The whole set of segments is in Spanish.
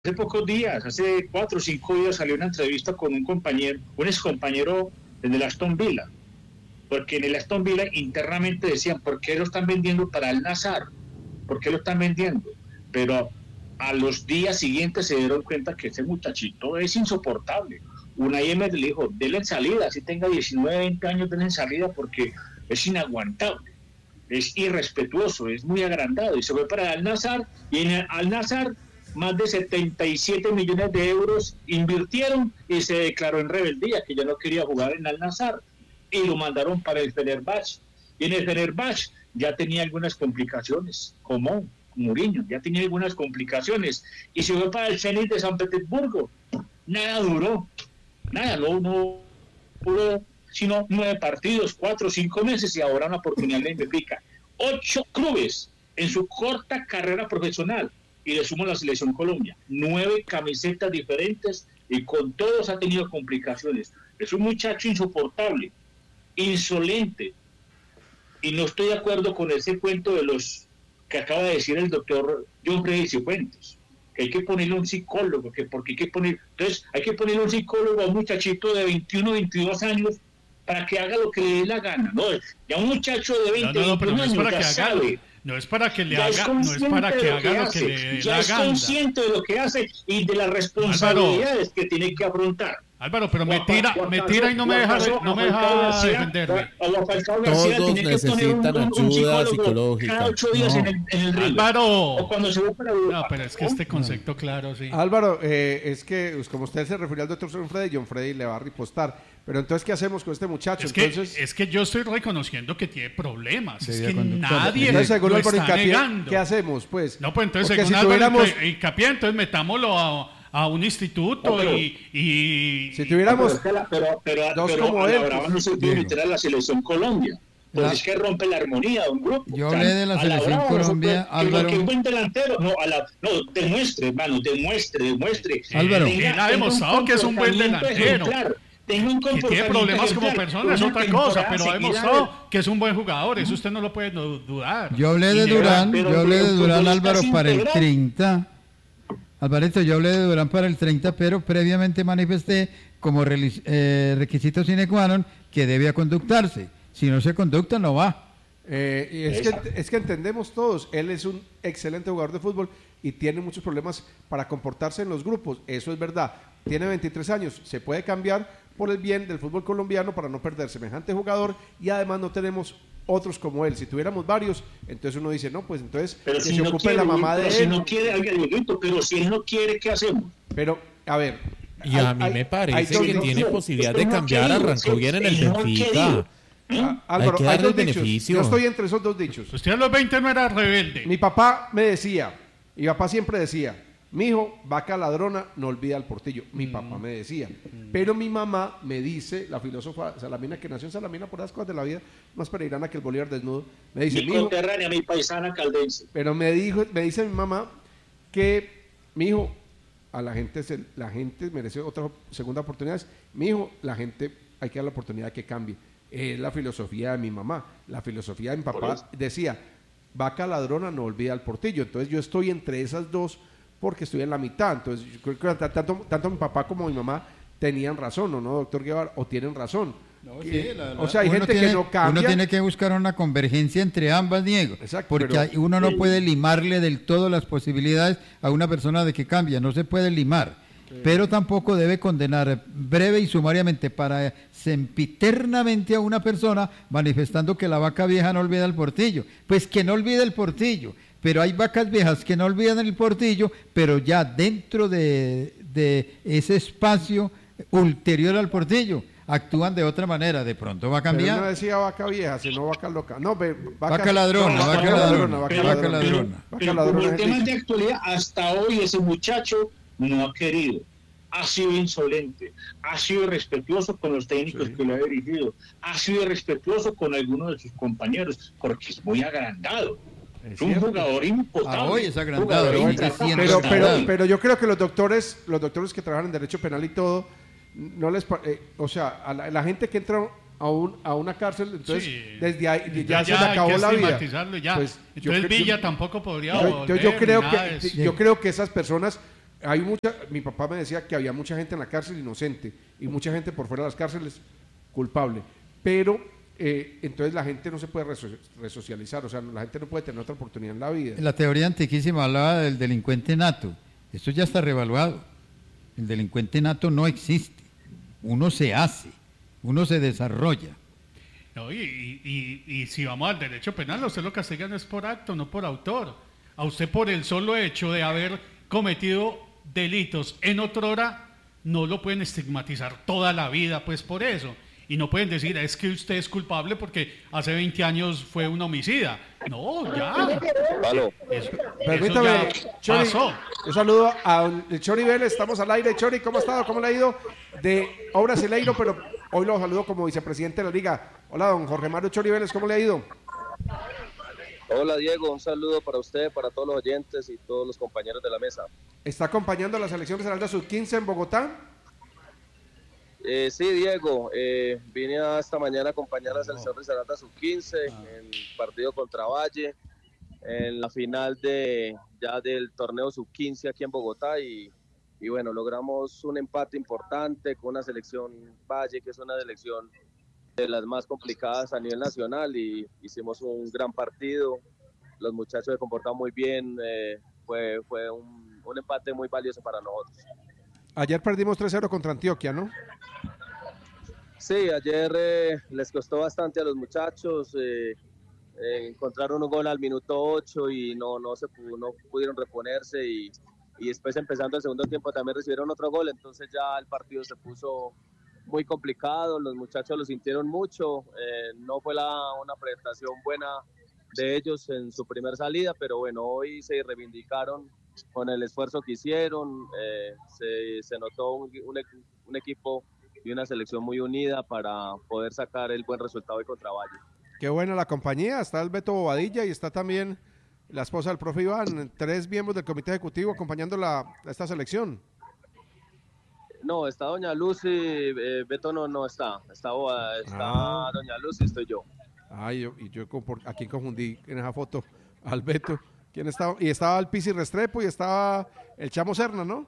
Hace pocos días, hace 4 o 5 días salió una entrevista con un compañero, un excompañero del Aston Villa, porque en el Aston Villa internamente decían, ¿por qué lo están vendiendo para el Nazar? ¿Por qué lo están vendiendo? Pero a los días siguientes se dieron cuenta que ese muchachito es insoportable. Unai Emery le dijo, denle salida, si tenga 19, 20 años, denle salida porque es inaguantable, es irrespetuoso, es muy agrandado. Y se fue para Al Nazar, y en Al Nazar más de 77 millones de euros invirtieron y se declaró en rebeldía, que ya no quería jugar en Al Nazar, y lo mandaron para el Fenerbahce. Y en el Fenerbahce ya tenía algunas complicaciones, como Mourinho, ya tenía algunas complicaciones, y se fue para el Zenit de San Petersburgo. Nada duró, nada, no duró sino 9 partidos, 4 o 5 meses, y ahora una oportunidad le Benfica. 8 clubes en su corta carrera profesional, y le sumo la Selección Colombia, 9 camisetas diferentes, y con todos ha tenido complicaciones. Es un muchacho insoportable, insolente, y no estoy de acuerdo con ese cuento de los que acaba de decir el doctor John Freddy Cifuentes, que hay que ponerle un psicólogo, porque hay que poner, entonces hay que ponerle un psicólogo a un muchachito de 21, 22 años para que haga lo que le dé la gana, ¿no? Ya un muchacho de 20, pero no es para que sabe. No es para que le haga, no es para que haga lo que le dé la gana. Ya es consciente de lo que hace y de las responsabilidades que tiene que afrontar. Álvaro, pero me tira y no me deja defenderme. Todos necesitan ayuda psicológica. Cada 8 días en el río. Álvaro. O cuando se va para Europa. No, pero es que este concepto claro, sí. Álvaro, es que como usted se refirió al doctor John Freddy le va a ripostar. Pero entonces, ¿qué hacemos con este muchacho? Es que yo estoy reconociendo que tiene problemas. Es que nadie lo está negando. ¿Qué hacemos, pues? No, pues entonces, porque según si tuviéramos... Hincapié, entonces metámoslo a un instituto y... Si tuviéramos dos como él... Brava no se puede meter a la Selección Colombia. Pues es que rompe la armonía de un grupo. Yo hablé de la Selección Colombia, Álvaro. Que buen delantero. No, demuestre, hermano, demuestre. Álvaro. Él ha demostrado que es un buen delantero. Que tiene problemas como persona es otra cosa, pero ha demostrado que es un buen jugador, eso usted no lo puede dudar. Yo hablé de Durán, Álvaro, para el 30. Alvarito, yo hablé de Durán para el 30, pero previamente manifesté como requisito sine qua non que debía conductarse. Si no se conducta, no va. Es que entendemos todos, él es un excelente jugador de fútbol y tiene muchos problemas para comportarse en los grupos, eso es verdad. Tiene 23 años, se puede cambiar por el bien del fútbol colombiano para no perder semejante jugador, y además no tenemos otros como él. Si tuviéramos varios, entonces uno dice, no, pues entonces pero que si se no ocupe quiere, la mamá de él. Si no quiere, pero si él no quiere, ¿qué hacemos? Pero, a ver... Y a mí me parece que tiene posibilidad de cambiar, arrancó bien en el Benfica. Álvaro, hay que darle el dichos. beneficio. Yo estoy entre esos dos dichos. Usted a los 20 no era rebelde. Mi papá me decía, mi papá siempre decía, mi hijo, vaca ladrona, no olvida el portillo. Mi papá me decía. Pero mi mamá me dice, la filósofa Salamina, que nació en Salamina por las cosas de la vida, más peregrina que el Bolívar desnudo, me dice, mi conterránea, mi paisana caldense. Pero me dice mi mamá que, mi hijo, a la gente merece otra segunda oportunidad. Mi hijo, la gente hay que dar la oportunidad de que cambie. Es la filosofía de mi mamá. La filosofía de mi papá decía, vaca ladrona no olvida el portillo. Entonces yo estoy entre esas dos porque estoy en la mitad. Entonces yo creo que tanto mi papá como mi mamá tenían razón, ¿o no, doctor Guevara? O tienen razón. No, sí, o sea, hay gente que no cambia. Uno tiene que buscar una convergencia entre ambas, Diego. Exacto, porque uno no puede limarle del todo las posibilidades a una persona de que cambie. No se puede limar. Pero tampoco debe condenar breve y sumariamente para sempiternamente a una persona manifestando que la vaca vieja no olvida el portillo. Pues que no olvide el portillo, pero hay vacas viejas que no olvidan el portillo, pero ya dentro de ese espacio ulterior al portillo actúan de otra manera, de pronto va a cambiar. Pero no decía vaca vieja, sino vaca loca. No, vaca ladrona, vaca ladrona. Pero el tema de actualidad, hasta hoy ese muchacho no ha querido, ha sido insolente, ha sido irrespetuoso con los técnicos que lo ha dirigido, ha sido irrespetuoso con algunos de sus compañeros, porque es muy agrandado. Es un jugador impotable. Hoy es agrandado. Pero yo creo que los doctores que trabajan en derecho penal y todo, no les, o sea, a la gente que entra a una cárcel, entonces desde ahí ya se le acabó la vida. Ya. Pues, entonces Villa tampoco podría yo creo que esas personas Mi papá me decía que había mucha gente en la cárcel inocente y mucha gente por fuera de las cárceles culpable, pero entonces la gente no se puede resocializar, o sea, la gente no puede tener otra oportunidad en la vida. La teoría antiquísima hablaba del delincuente nato. Esto ya está revaluado. El delincuente nato no existe. Uno se hace, uno se desarrolla. No, y si vamos al derecho penal, a usted lo castigan es por acto, no por autor. A usted por el solo hecho de haber cometido delitos en otrora, no lo pueden estigmatizar toda la vida, pues por eso. Y no pueden decir, es que usted es culpable porque hace 20 años fue un homicida. No, ya. Permítame, Chori, un saludo a Chori Vélez, estamos al aire. Chori, ¿cómo ha estado? ¿Cómo le ha ido? De Obras Celeiro, pero hoy lo saludo como vicepresidente de la Liga. Hola, don Jorge Mario Chori Vélez, ¿cómo le ha ido? Hola, Diego, un saludo para usted, para todos los oyentes y todos los compañeros de la mesa. ¿Está acompañando a la selección Risaralda Sub-15 en Bogotá? Sí, Diego, vine esta mañana a acompañar a la selección Risaralda Sub-15 en el partido contra Valle, en la final del torneo Sub-15 aquí en Bogotá y bueno, logramos un empate importante con una selección Valle, que es una selección de las más complicadas a nivel nacional, y hicimos un gran partido. Los muchachos se comportaron muy bien, fue un empate muy valioso para nosotros. Ayer perdimos 3-0 contra Antioquia, ¿no? Sí, ayer les costó bastante a los muchachos, encontraron un gol al minuto 8 y no pudieron reponerse, y después empezando el segundo tiempo también recibieron otro gol, entonces ya el partido se puso muy complicado, los muchachos lo sintieron mucho, no fue una presentación buena de ellos en su primer salida, pero bueno, hoy se reivindicaron con el esfuerzo que hicieron, se notó un equipo y una selección muy unida para poder sacar el buen resultado hoy contra Valle. Qué buena la compañía, está el Beto Bobadilla y está también la esposa del profe Iván, 3 miembros del comité ejecutivo acompañando esta selección. No, está doña Lucy, Beto no está doña Lucy, estoy yo. Yo aquí confundí en esa foto al Beto. ¿Quién estaba? Y estaba el Pisi Restrepo y estaba el Chamo Serna, ¿no?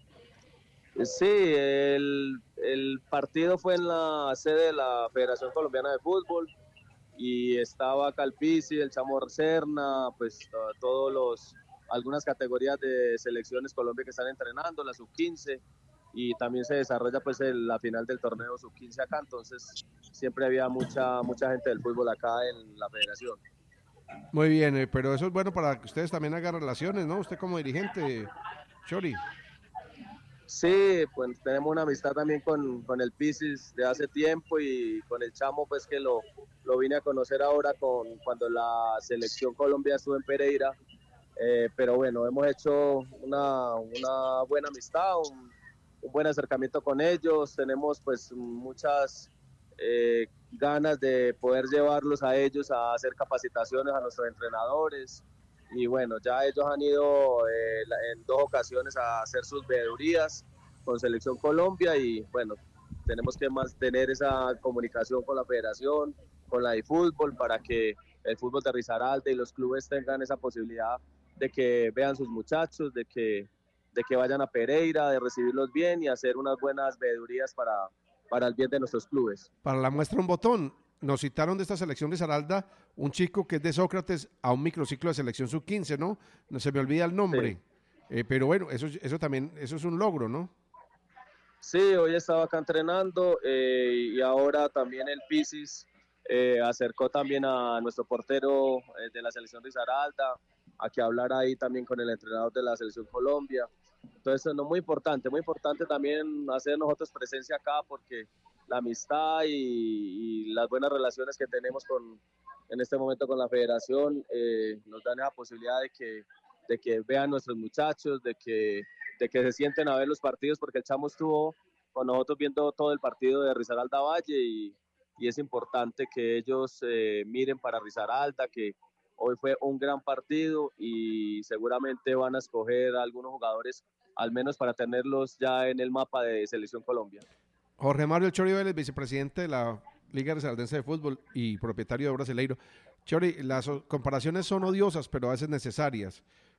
Sí, el partido fue en la sede de la Federación Colombiana de Fútbol y estaba acá el Pisi, el Chamo Serna, pues algunas categorías de selecciones Colombia que están entrenando, la Sub-15, y también se desarrolla pues la final del torneo Sub-15 acá, entonces siempre había mucha gente del fútbol acá en la federación. Muy bien, pero eso es bueno para que ustedes también hagan relaciones, ¿no? Usted como dirigente, Chori. Sí, pues tenemos una amistad también con el Pisis de hace tiempo, y con el Chamo pues que lo vine a conocer ahora cuando la selección Colombia estuvo en Pereira, pero bueno, hemos hecho una buena amistad, un buen acercamiento con ellos, tenemos pues muchas ganas de poder llevarlos a ellos a hacer capacitaciones a nuestros entrenadores, y bueno, ya ellos han ido en 2 ocasiones a hacer sus veedurías con Selección Colombia, y bueno, tenemos que mantener esa comunicación con la federación, con la de fútbol, para que el fútbol de Risaralda y los clubes tengan esa posibilidad de que vean sus muchachos, de que vayan a Pereira, de recibirlos bien y hacer unas buenas veedurías para el bien de nuestros clubes. Para la muestra un botón, nos citaron de esta selección de Risaralda un chico que es de Sócrates a un microciclo de selección sub-15, ¿no? No se me olvida el nombre, sí. Pero bueno, eso también, eso es un logro, ¿no? Sí, hoy estaba acá entrenando y ahora también el Pisis acercó también a nuestro portero de la selección de Risaralda a que hablara ahí también con el entrenador de la selección Colombia. Entonces, no, muy importante también hacer nosotros presencia acá, porque la amistad y las buenas relaciones que tenemos en este momento con la federación nos dan esa posibilidad de que vean nuestros muchachos, de que se sienten a ver los partidos, porque el Chamo estuvo con nosotros viendo todo el partido de Risaralda Valle, y es importante que ellos miren para Risaralda, que hoy fue un gran partido y seguramente van a escoger a algunos jugadores, al menos para tenerlos ya en el mapa de Selección Colombia. Jorge Mario Chori Vélez, vicepresidente de la Liga Risaraldense de Fútbol y propietario de Obras Celeiro. Chori, las comparaciones son odiosas, pero a veces necesarias.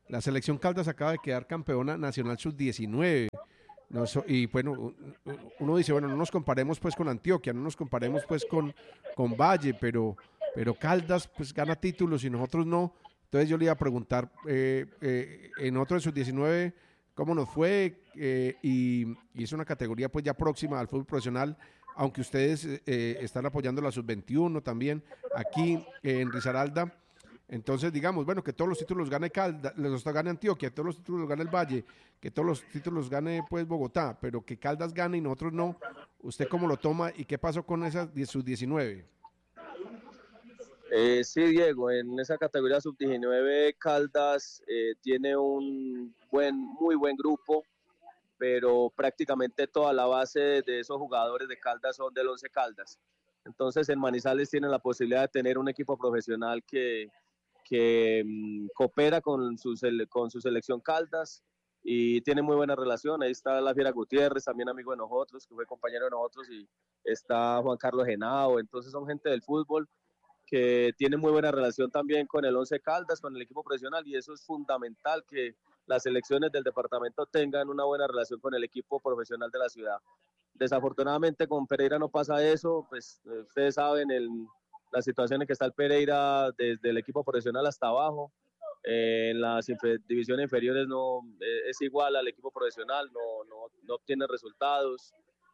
La selección Caldas acaba de quedar campeona nacional sub-19. No, y bueno, uno dice, bueno, no nos comparemos pues con Antioquia, no nos comparemos pues con Valle, pero Caldas pues gana títulos y nosotros no. Entonces yo le iba a preguntar en otro de sub-19 cómo nos fue, y es una categoría pues ya próxima al fútbol profesional, aunque ustedes están apoyando la sub-21 también aquí en Risaralda. Entonces, digamos, bueno, que todos los títulos gane Caldas, los gane Antioquia, todos los títulos los gane el Valle, que todos los títulos gane pues Bogotá, pero que Caldas gane y nosotros no. ¿Usted cómo lo toma y qué pasó con esa sub-19? Sí, Diego, en esa categoría sub-19 Caldas tiene un muy buen grupo, pero prácticamente toda la base de esos jugadores de Caldas son del Once Caldas. Entonces en Manizales tienen la posibilidad de tener un equipo profesional que coopera con su selección Caldas y tiene muy buena relación. Ahí está la Fiera Gutiérrez, también amigo de nosotros, que fue compañero de nosotros, y está Juan Carlos Genao. Entonces son gente del fútbol que tiene muy buena relación también con el Once Caldas, con el equipo profesional, y eso es fundamental, que las selecciones del departamento tengan una buena relación con el equipo profesional de la ciudad. Desafortunadamente con Pereira no pasa eso, pues ustedes saben la situación en que está el Pereira desde el equipo profesional hasta abajo. En las divisiones inferiores no es igual al equipo profesional, no obtiene resultados.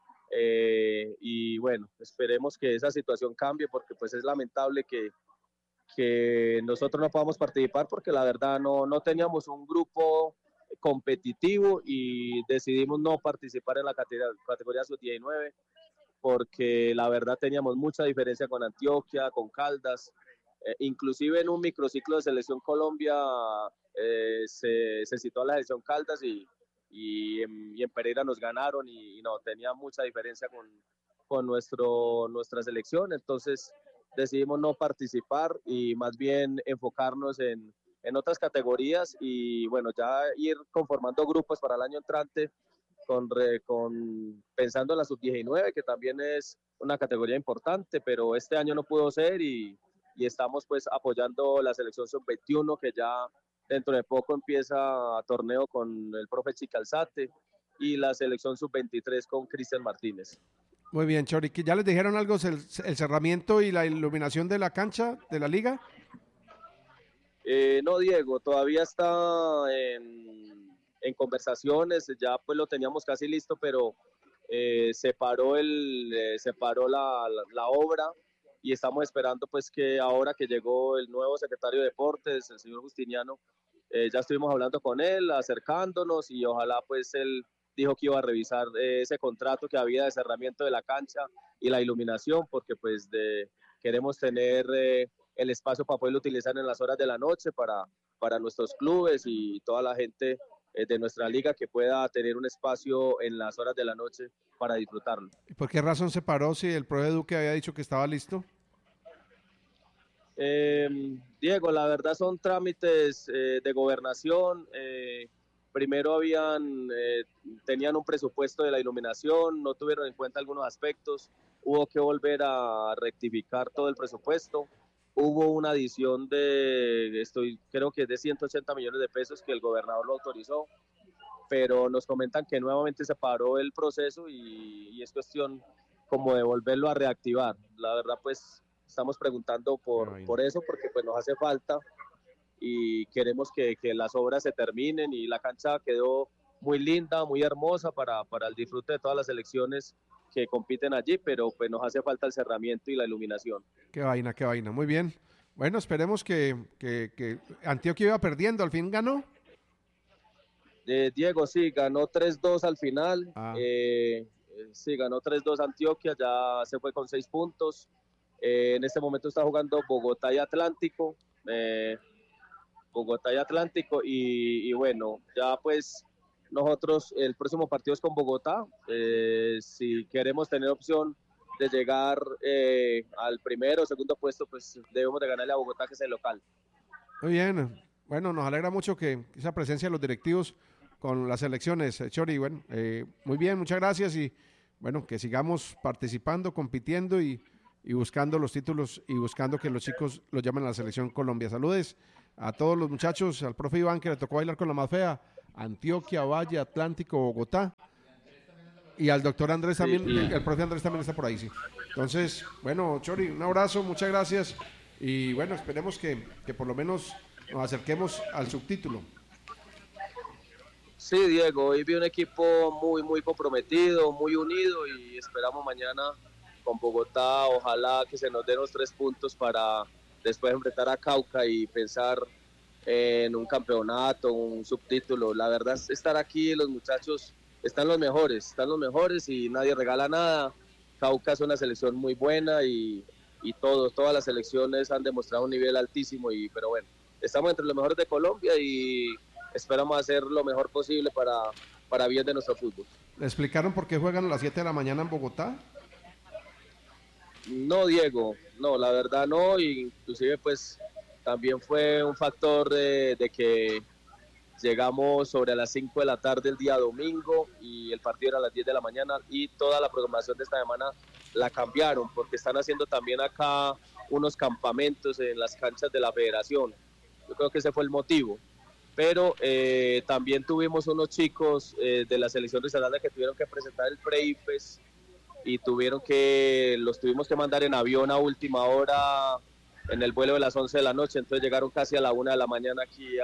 Y bueno, esperemos que esa situación cambie, porque pues es lamentable que nosotros no podamos participar, porque la verdad no teníamos un grupo competitivo y decidimos no participar en la categoría sub-19, porque la verdad teníamos mucha diferencia con Antioquia, con Caldas. Inclusive en un microciclo de Selección Colombia se citó a la selección Caldas y en Pereira nos ganaron, y no, tenía mucha diferencia con nuestra selección. Entonces decidimos no participar y más bien enfocarnos en otras categorías, y bueno, ya ir conformando grupos para el año entrante pensando en la sub-19, que también es una categoría importante, pero este año no pudo ser, y estamos pues apoyando la selección sub-21, que ya dentro de poco empieza torneo con el profe Chicalzate, y la selección sub-23 con Cristian Martínez. Muy bien, Chori, ¿ya les dijeron algo el cerramiento y la iluminación de la cancha de la liga? No, Diego, todavía está en conversaciones, ya pues lo teníamos casi listo, pero se paró la obra, y estamos esperando pues que ahora que llegó el nuevo secretario de Deportes, el señor Justiniano, ya estuvimos hablando con él, acercándonos, y ojalá pues él dijo que iba a revisar ese contrato que había de cerramiento de la cancha y la iluminación, porque pues queremos tener el espacio para poderlo utilizar en las horas de la noche para nuestros clubes y toda la gente de nuestra liga, que pueda tener un espacio en las horas de la noche para disfrutarlo. ¿Y por qué razón se paró si el profe Duque había dicho que estaba listo? Diego, la verdad son trámites de gobernación. Primero tenían un presupuesto de la iluminación, no tuvieron en cuenta algunos aspectos, hubo que volver a rectificar todo el presupuesto. Hubo una adición creo que es de 180 millones de pesos que el gobernador lo autorizó, pero nos comentan que nuevamente se paró el proceso y es cuestión como de volverlo a reactivar. La verdad pues estamos preguntando por eso, porque pues nos hace falta y queremos que las obras se terminen, y la cancha quedó muy linda, muy hermosa para el disfrute de todas las selecciones que compiten allí, pero pues nos hace falta el cerramiento y la iluminación. Qué vaina, muy bien. Bueno, esperemos que Antioquia iba perdiendo, al fin ganó. Diego, sí, ganó 3-2 al final. Sí, ganó 3-2 Antioquia, ya se fue con 6 puntos. En este momento está jugando Bogotá y Atlántico. Y bueno, ya pues nosotros el próximo partido es con Bogotá. Si queremos tener opción de llegar al primero o segundo puesto, pues debemos de ganarle a Bogotá, que es el local. Muy bien, bueno, nos alegra mucho que esa presencia de los directivos con las elecciones, Chori. Bueno, muy bien, muchas gracias, y bueno, que sigamos participando, compitiendo y buscando los títulos, y buscando que los chicos los llamen a la Selección Colombia. Saludes a todos los muchachos, al profe Iván que le tocó bailar con la más fea, Antioquia, Valle, Atlántico, Bogotá, y al doctor Andrés también, el profe Andrés también está por ahí, sí. Entonces, bueno, Chori, un abrazo, muchas gracias, y bueno, esperemos que por lo menos nos acerquemos al subtítulo. Sí, Diego, hoy vi un equipo muy comprometido, muy unido y esperamos mañana con Bogotá, ojalá que se nos den los 3 puntos para después enfrentar a Cauca y pensar en un campeonato, un subtítulo. La verdad es estar aquí, los muchachos están los mejores y nadie regala nada. Cauca es una selección muy buena y todas las selecciones han demostrado un nivel altísimo, pero bueno, estamos entre los mejores de Colombia y esperamos hacer lo mejor posible para bien de nuestro fútbol. ¿Le explicaron por qué juegan a las 7 de la mañana en Bogotá? No, Diego, no, la verdad no, inclusive pues también fue un factor de que llegamos sobre las 5 de la tarde el día domingo y el partido era a las 10 de la mañana y toda la programación de esta semana la cambiaron porque están haciendo también acá unos campamentos en las canchas de la federación. Yo creo que ese fue el motivo. Pero también tuvimos unos chicos de la selección de Risaralda que tuvieron que presentar el pre-IFES y los tuvimos que mandar en avión a última hora en el vuelo de las 11 de la noche, entonces llegaron casi a la 1 de la mañana aquí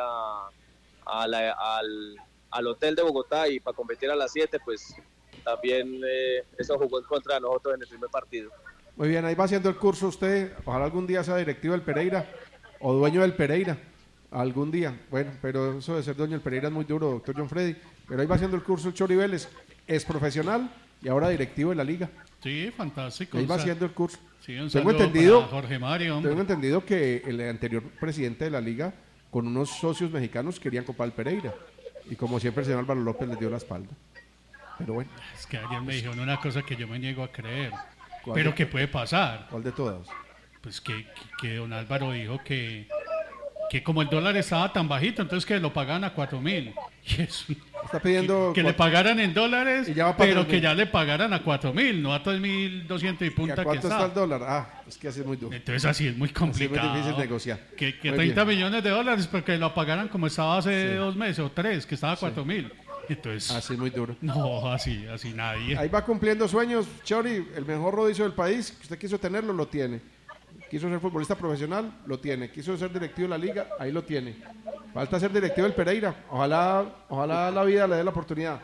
al hotel de Bogotá y para competir a las 7, pues también eso jugó en contra de nosotros en el primer partido. Muy bien, ahí va haciendo el curso usted, ojalá algún día sea directivo del Pereira o dueño del Pereira. Algún día, bueno, pero eso de ser dueño del Pereira es muy duro, doctor John Freddy. Pero ahí va haciendo el curso el Chori Vélez, es profesional y ahora directivo de la liga. Sí, fantástico. Ahí va haciendo el curso. Sí, un tengo entendido, Jorge Mario. Tengo entendido que el anterior presidente de la liga, con unos socios mexicanos, querían copar el Pereira. Y como siempre el señor Álvaro López les dio la espalda. Pero bueno. Es que ayer me dijeron una cosa que yo me niego a creer. Pero que puede pasar. ¿Cuál de todas? Pues que don Álvaro dijo que como el dólar estaba tan bajito, entonces que lo pagaban a 4.000. Y eso, está pidiendo que le pagaran en dólares, pero que ya le pagaran a 4.000, no a 3.200 y punta que está. ¿Cuánto está el dólar? Ah, es que así es muy duro. Entonces así es muy complicado. Es muy difícil negociar. Que 30 millones de dólares, porque lo pagaran como estaba hace 2 meses o 3, que estaba a 4.000. Entonces, así es muy duro. No, así nadie. Ahí va cumpliendo sueños, Chori, el mejor rodicio del país. Usted quiso tenerlo, lo tiene. Quiso ser futbolista profesional, lo tiene. Quiso ser directivo de la liga, ahí lo tiene. Falta ser directivo del Pereira. Ojalá la vida le dé la oportunidad.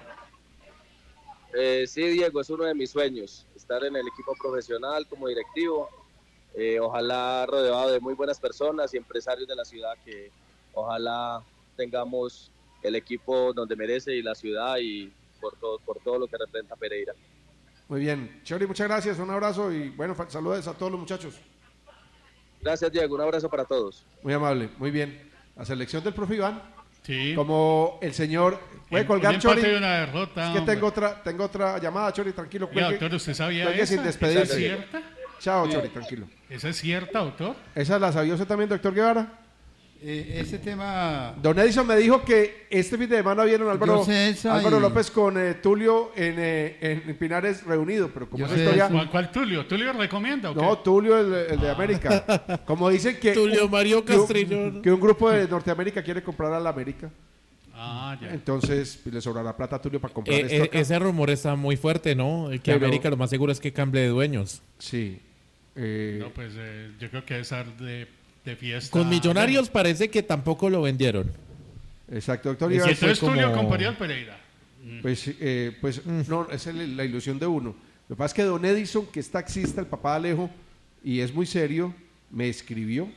Sí, Diego, es uno de mis sueños, estar en el equipo profesional como directivo. Ojalá rodeado de muy buenas personas y empresarios de la ciudad, que ojalá tengamos el equipo donde merece y la ciudad y por todo lo que representa Pereira. Muy bien, Chori, muchas gracias, un abrazo y bueno, saludos a todos los muchachos. Gracias, Diego, un abrazo para todos. Muy amable, muy bien. La selección del profe Iván, sí. Como el señor puede colgar, un Chori. Y una derrota, es que tengo otra llamada, Chori, tranquilo. Oiga, doctor, ¿usted sabía esa? Sin despedirse. ¿Esa es cierta? Chao, sí. Chori, tranquilo. ¿Esa es cierta, doctor? ¿Esa la sabía usted también, doctor Guevara? Ese tema... Don Edison me dijo que este fin de semana vieron Álvaro López con Tulio en Pinares reunido, pero como esa historia... ¿Cuál Tulio? ¿Tulio recomienda o qué? No, Tulio el de América. Como dicen que... Tulio Mario Castrillón. Que un grupo de Norteamérica quiere comprar a la América. Ah, ya. Entonces le sobrará plata a Tulio para comprar esto acá. Ese rumor está muy fuerte, ¿no? Que América lo más seguro es que cambie de dueños. Sí. No, pues yo creo que debe ser de fiesta. Con Millonarios parece que tampoco lo vendieron. Exacto, doctor. ¿Y si entonces Tulio compraría al Pereira? Pues no, esa es la ilusión de uno. Lo que pasa es que don Edison, que es taxista, el papá de Alejo, y es muy serio, me escribió.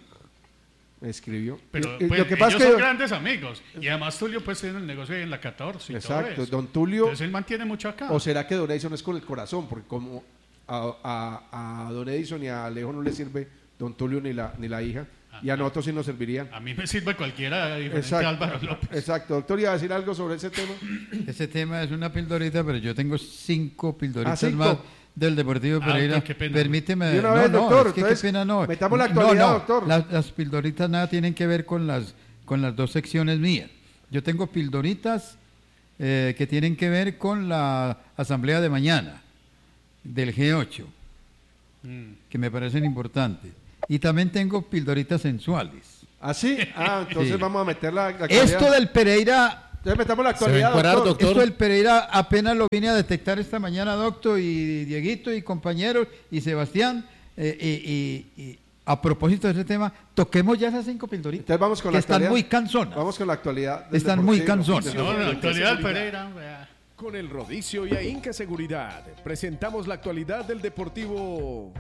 Pero y pues, lo que pasa ellos es que son grandes amigos. Y además Tulio pues tiene el negocio ahí en la 14 y exacto, todo eso. don Tulio. Entonces él mantiene mucho acá. ¿O será que don Edison es con el corazón? Porque como a don Edison y a Alejo no le sirve don Tulio ni la hija, y a nosotros sí nos servirían. A mí me sirve cualquiera diferente a Álvaro López. Exacto, doctor, ¿iba a decir algo sobre ese tema? Ese tema es una pildorita, pero yo tengo 5 pildoritas 5 más del Deportivo Pereira. Doctor, qué pena. Permíteme. De una vez, doctor, es que qué pena no. Metamos la actualidad, doctor. Las pildoritas nada tienen que ver con las 2 secciones mías. Yo tengo pildoritas que tienen que ver con la asamblea de mañana del G8, que me parecen importantes. Y también tengo pildoritas sensuales. ¿Ah, sí? Ah, entonces vamos a meter la actualidad. Esto del Pereira... Entonces metamos la actualidad, doctor. Esto del Pereira apenas lo vine a detectar esta mañana, doctor, y Dieguito, y compañeros, y Sebastián, y a propósito de ese tema, toquemos ya esas 5 pildoritas. Entonces vamos con que la están actualidad. muy cansonas. Vamos con la actualidad. Están muy cansonas. No, la actualidad del Pereira. Vea. Con el Rodicio y Inca Seguridad presentamos la actualidad del Deportivo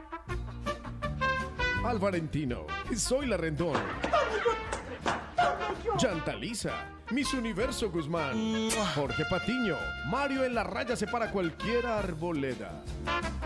Alvarentino. Soy la Rendón. Yantaliza, Miss Universo Guzmán, Jorge Patiño, Mario en la raya separa cualquier arboleda.